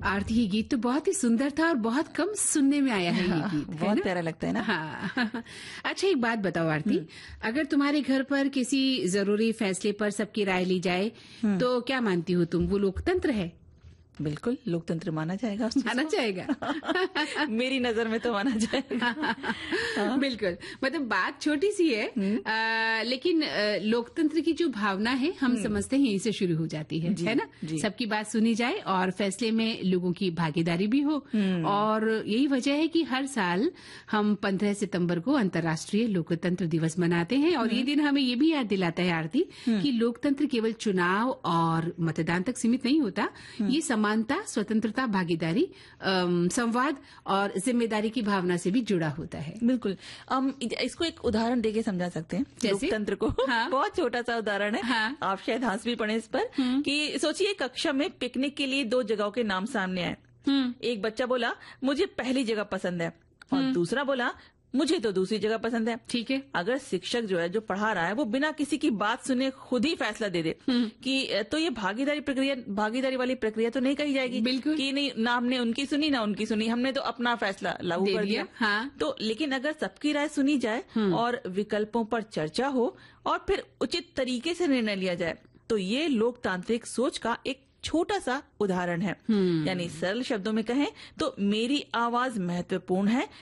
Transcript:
आरती, ये गीत तो बहुत ही सुंदर था और बहुत कम सुनने में आया है ये गीत। बहुत प्यारा लगता है ना। हाँ। अच्छा, एक बात बताओ आरती, अगर तुम्हारे घर पर किसी जरूरी फैसले पर सबकी राय ली जाए तो क्या मानती हो तुम, वो लोकतंत्र है? बिल्कुल लोकतंत्र माना जाएगा। माना जाएगा। मेरी नजर में तो माना जाएगा। बिल्कुल, मतलब बात छोटी सी है, लेकिन लोकतंत्र की जो भावना है हम समझते हैं यहीं से शुरू हो जाती है ना? सबकी बात सुनी जाए और फैसले में लोगों की भागीदारी भी हो। और यही वजह है कि हर साल हम 15 सितंबर को अंतर्राष्ट्रीय लोकतंत्र दिवस मनाते हैं। और ये दिन हमें ये भी याद दिलाता है आरती कि लोकतंत्र केवल चुनाव और मतदान तक सीमित नहीं होता। ये समानता, स्वतंत्रता, भागीदारी, संवाद और जिम्मेदारी की भावना से भी जुड़ा होता है। बिल्कुल, इसको एक उदाहरण देके समझा सकते हैं लोकतंत्र को। हाँ? बहुत छोटा सा उदाहरण है। हाँ? आप शायद हंस भी पड़े इस पर कि सोचिए कक्षा में पिकनिक के लिए 2 जगहों के नाम सामने आए। एक बच्चा बोला मुझे पहली जगह पसंद है और दूसरा बोला मुझे तो दूसरी जगह पसंद है। ठीक है, अगर शिक्षक जो है, जो पढ़ा रहा है, वो बिना किसी की बात सुने खुद ही फैसला दे दे कि तो ये भागीदारी वाली प्रक्रिया तो नहीं कही जाएगी। बिल्कुल कि नहीं, ना हमने उनकी सुनी ना उनकी सुनी, हमने तो अपना फैसला लागू कर दिया। हाँ। तो लेकिन अगर सबकी राय सुनी जाए और विकल्पों पर चर्चा हो और फिर उचित तरीके से निर्णय लिया जाए तो ये लोकतांत्रिक सोच का एक छोटा सा उदाहरण है। यानी सरल शब्दों में कहें तो मेरी आवाज महत्वपूर्ण है,